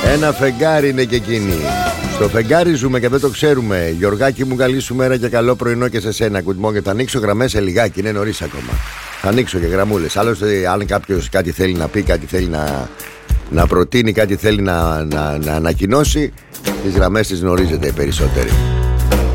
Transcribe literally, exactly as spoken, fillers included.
Ένα φεγγάρι είναι και εκείνη. Στο φεγγάρι ζούμε και δεν το ξέρουμε. Γιωργάκη μου, καλή σου μέρα και καλό πρωινό και σε σένα. Good morning. Θα ανοίξω γραμμές σε λιγάκι, είναι νωρίς ακόμα. Θα ανοίξω και γραμμούλες. Άλλωστε, αν κάποιος κάτι θέλει να πει, κάτι θέλει να, να προτείνει, κάτι θέλει να, να, να ανακοινώσει, τις γραμμές τις γνωρίζετε οι περισσότεροι.